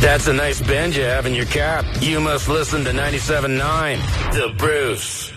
That's a nice bend you have in your cap. You must listen to 97.9, The Bruce.